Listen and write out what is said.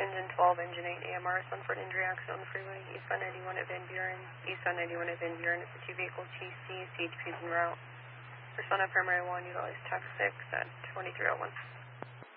engine 12, engine 8, AMR, Sunford injury accident on the freeway, eastbound 91 at Van Buren. Eastbound 91 at Van Buren, it's a 2-vehicle GC, CHP's en route. Persona primary 1, utilize tax 6 at 2301.